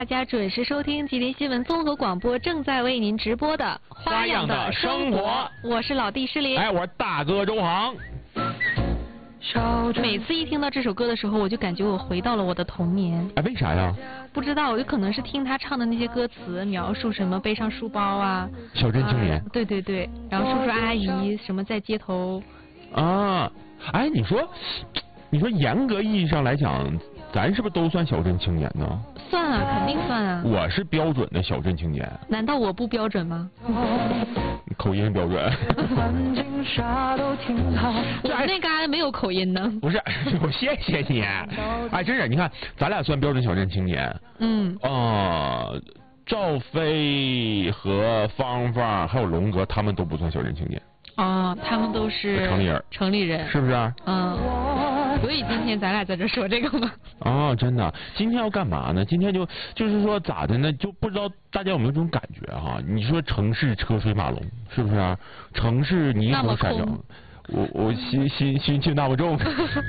大家准时收听吉林新闻综合广播正在为您直播的《 花样的生活》， 我是老弟诗琳， 哎，我是大哥周航。 每次一听到这首歌的时候，我就感觉我回到了我的童年。 哎，为啥呀？ 不知道，有可能是听他唱的那些歌词，描述什么背上书包啊， 小镇青年。 对对对，然后叔叔阿姨什么在街头。 啊，哎，你说严格意义上来讲，咱是不是都算小镇青年呢？ 算啊，肯定算啊。 我是标准的小镇青年。 难道我不标准吗？ 口音标准。 我那嘎没有口音呢。 不是，我谢谢你。哎，真是，你看，咱俩算标准小镇青年。 嗯。 赵飞和芳芳还有龙哥，他们都不算小镇青年。 哦，他们都是城里人， 是不是？ 嗯。所以今天咱俩在这说这个吗？ 哦，真的，今天要干嘛呢？今天就是说咋的呢？就不知道大家有没有这种感觉哈？你说城市车水马龙，是不是啊？城市霓虹闪闪，我心那么重。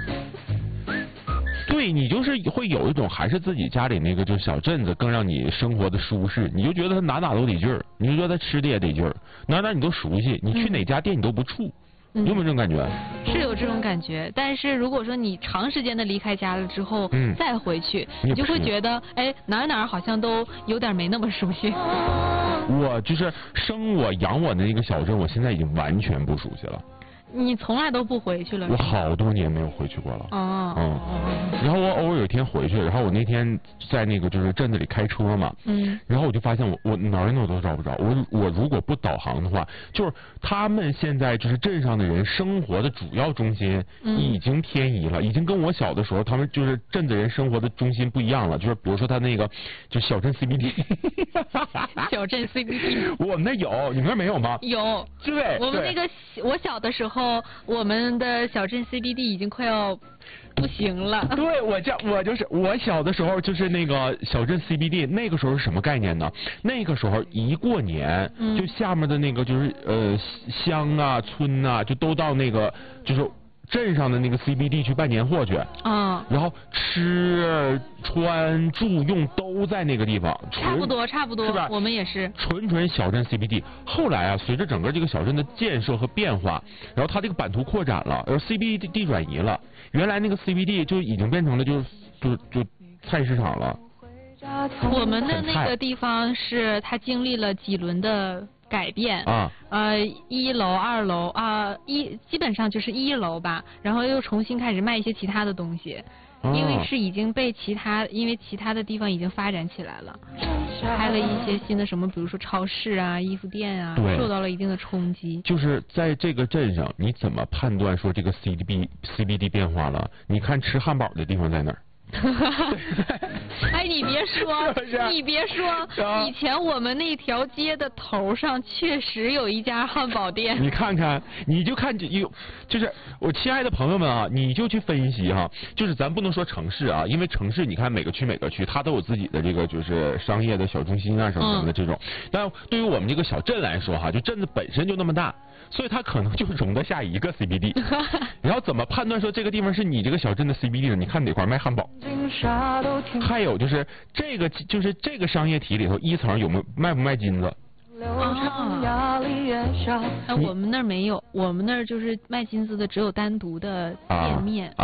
对，你就是会有一种还是自己家里那个就是小镇子更让你生活的舒适，你就觉得他哪都得劲儿，你就觉得他吃的也得劲儿，哪你都熟悉，你去哪家店你都不怵。有没有这种感觉？ 是有这种感觉，但是如果说你长时间的离开家了之后，再回去，你就会觉得，哎，哪好像都有点没那么熟悉。 我就是生我养我的那个小镇，我现在已经完全不熟悉了。 你从来都不回去了？ 我好多年没有回去过了。然后我偶尔有一天回去，然后我那天在那个就是镇子里开车嘛，然后我就发现我哪儿都找不着。我如果不导航的话，就是他们现在就是镇上的人生活的主要中心已经偏移了，已经跟我小的时候他们就是镇子人生活的中心不一样了。就是比如说他那个就小镇 CBD。 小镇 CBD。 我们那有，你们那没有吗？ 有。 对。 我们那个我小的时候。我们的小镇 CBD 已经快要不行了。 对，我小的时候就是那个小镇 CBD， 那个时候是什么概念呢？那个时候一过年，就下面的那个就是乡啊村啊，就都到那个就是镇上的那个 CBD 去办年货去。然后吃穿住用都在那个地方。差不多， 是吧？ 我们也是。 纯小镇 CBD。后来啊，随着整个这个小镇的建设和变化，然后它这个版图扩展了，然后 CBD 转移了，原来那个 CBD 就已经变成了就菜市场了。 我们的那个地方是它经历了几轮的改变1楼2楼基本上就是1楼吧，然后又重新开始卖一些其他的东西，因为是已经被其他的地方已经发展起来了，开了一些新的什么，比如说超市啊、衣服店啊，受到了一定的冲击。就是在这个镇上，你怎么判断说这个 CBD 变化了？你看吃汉堡的地方在哪儿？ 哎，你别说，你别说，以前我们那条街的头上确实有一家汉堡店。 你看看，你就看就是我亲爱的朋友们啊，你就去分析哈，就是咱不能说城市啊，因为城市你看每个区它都有自己的这个就是商业的小中心啊什么的这种，但对于我们这个小镇来说哈，就镇子本身就那么大，所以它可能就容得下一个 CBD。然后怎么判断说这个地方是你这个小镇的 CBD 呢？你看哪块卖汉堡？还有就是这个商业体里头一层有没有卖不卖金子？ 我们那儿没有，我们那儿就是卖金子的只有单独的店面。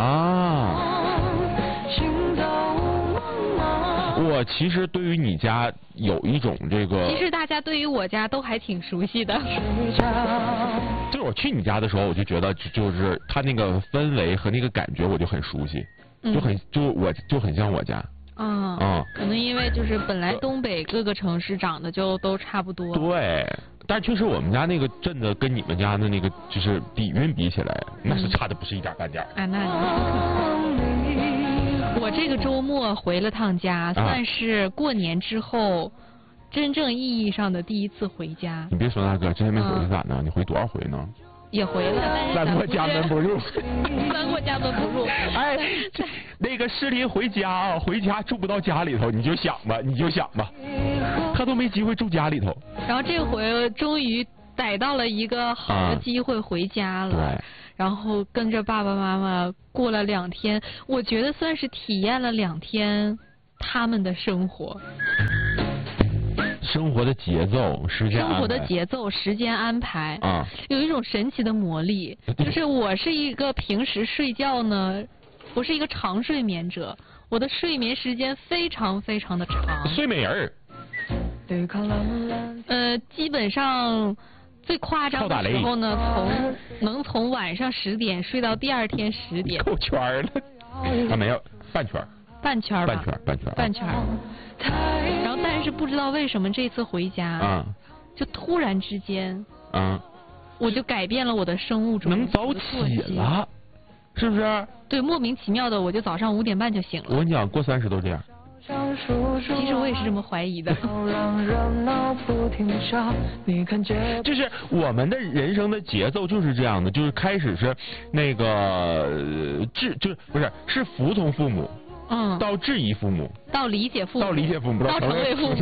我其实对于你家有一种这个， 其实大家对于我家都还挺熟悉的。 就是我去你家的时候，我就觉得就是它那个氛围和那个感觉我就很熟悉，就很像我家。 可能因为就是本来东北各个城市长得就都差不多。 对，但确实我们家那个镇子跟你们家的那个就是底蕴比起来，那是差的不是一点半点。 那我这个周末回了趟家，算是过年之后真正意义上的第一次回家。 你别说那个，之前没回去咋呢？你回多少回呢？ 也回了，但是三过家门不入。 三过家门不入。 哎，那个诗琳回家啊，回家住不到家里头，你就想吧，他都没机会住家里头。 然后这回终于逮到了一个好的机会回家了。 对。 然后跟着爸爸妈妈过了2天，我觉得算是体验了2天他们的生活。 生活的节奏、时间安排。 生活的节奏、时间安排啊， 有一种神奇的魔力，就是我是一个平时睡觉呢，我是一个长睡眠者，我的睡眠时间非常非常的长。 睡美人儿。 基本上最夸张的时候呢，能从晚上10点睡到第二天10点。 够圈了。啊，没有，半圈。 半圈吧。半圈。然后，但是不知道为什么这次回家，就突然之间，我就改变了我的生物钟， 能早起了，是不是？ 对，莫名其妙的，我就早上5点半就醒了。 我跟你讲，过30都这样。 其实我也是这么怀疑的。 就是我们的人生的节奏就是这样的，就是开始是那个是服从父母。到质疑父母， 到理解父母， 到成为父母。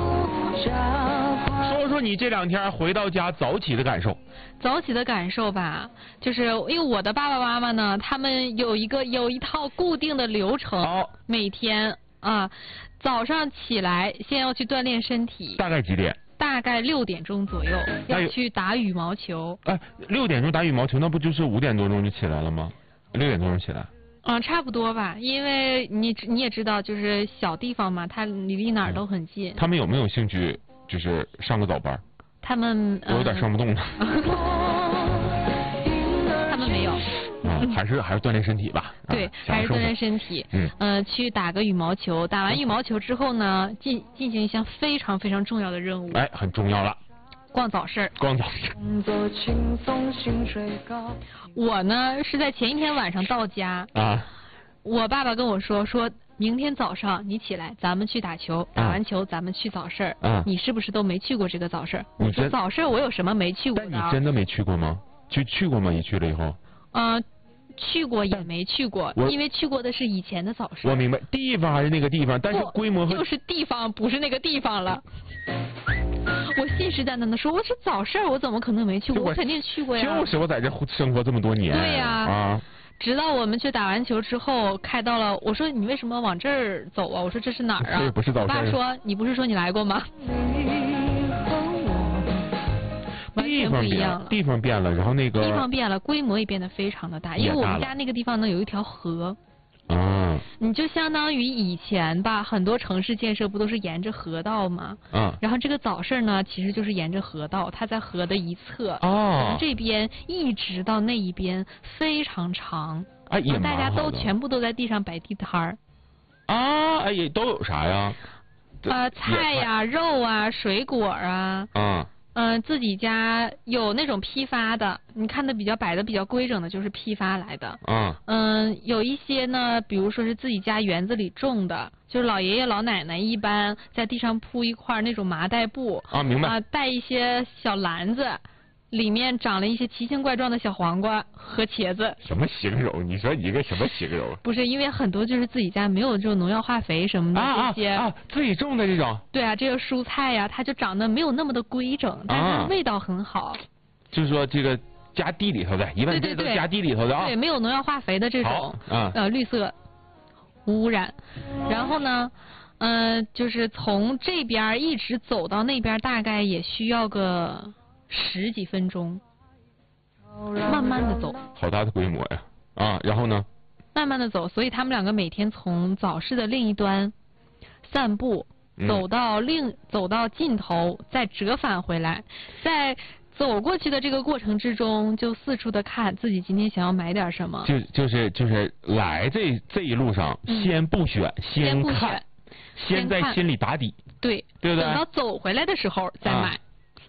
说你这2天回到家早起的感受。 早起的感受吧，就是因为我的爸爸妈妈呢，他们有一套固定的流程，每天早上起来先要去锻炼身体。 大概几点？ 大概6点钟左右要去打羽毛球。 6点钟打羽毛球，那不就是5点多钟就起来了吗？6点多钟起来。 差不多吧，因为你也知道，就是小地方嘛，它离哪儿都很近。 他们有没有兴趣，就是上个早班？ 他们我有点上不动了。 他们没有。 还是锻炼身体吧。 对，还是锻炼身体。去打个羽毛球，打完羽毛球之后呢，进行一项非常非常重要的任务。 很重要了。 逛早市。我呢是在前一天晚上到家。我爸爸跟我说明天早上你起来，咱们去打球，打完球咱们去早市。你是不是都没去过这个早市？我说早市我有什么没去过的？ 但你真的没去过吗？去过吗？你去了以后？ 去过也没去过，因为去过的是以前的早市。 我明白，地方还是那个地方，但是规模就是地方，不是那个地方了。我信誓旦旦的说，我说早市我怎么可能没去过？我肯定去过呀。 就是我在这生活这么多年。 对呀。直到我们去打完球之后，开到了，我说你为什么往这儿走啊？我说这是哪儿啊？ 这不是早市。 我爸说你不是说你来过吗？ 地方变了，然后那个地方变了，规模也变得非常的大，因为我们家那个地方呢有一条河。你就相当于以前吧，很多城市建设不都是沿着河道吗？然后这个早市呢，其实就是沿着河道，它在河的一侧，从这边一直到那一边非常长。大家都全部都在地上摆地摊儿。 也都有啥呀？ 菜呀、肉啊、水果啊。自己家有那种批发的，你看的摆的比较规整的，就是批发来的。有一些呢，比如说是自己家园子里种的，就是老爷爷老奶奶一般在地上铺一块那种麻袋布。 明白。 带一些小篮子，里面长了一些奇形怪状的小黄瓜和茄子。 什么形容？你说一个什么形容？ 不是，因为很多就是自己家没有这种农药化肥什么的这些自己种的这种。 对啊，这个蔬菜呀，它就长得没有那么的规整，但是它味道很好。 就是说这个家地里头的，一般这都家地里头的对，没有农药化肥的这种绿色无污染。然后呢，就是从这边一直走到那边，大概也需要个10几分钟，慢慢的走。 好大的规模呀！然后呢？ 慢慢的走，所以他们两个每天从早市的另一端散步，走到尽头，再折返回来，在走过去的这个过程之中，就四处的看自己今天想要买点什么。 就是来这一路上，先不选，先看，先在心里打底。 对不对？等到走回来的时候再买。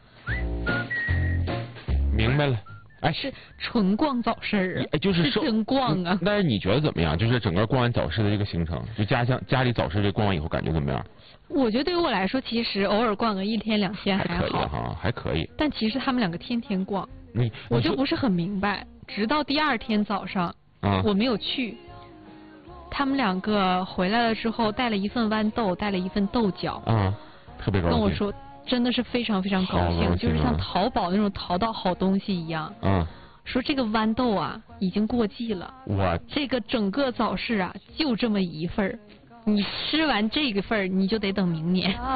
明白了。 是纯逛早市就是真逛啊。 但是你觉得怎么样？就是整个逛完早市的这个行程，就家里早市这逛完以后感觉怎么样？ 我觉得对于我来说，其实偶尔逛个1天2天还好，还可以。 但其实他们两个天天逛，我就不是很明白。直到第2天早上，我没有去，他们两个回来了之后，带了一份豌豆，带了一份豆角， 特别高兴。 跟我说。真的是非常非常高兴，就是像淘宝那种淘到好东西一样。说这个豌豆啊已经过季了，这个整个早市啊就这么一份儿， 你吃完这个份儿，你就得等明年。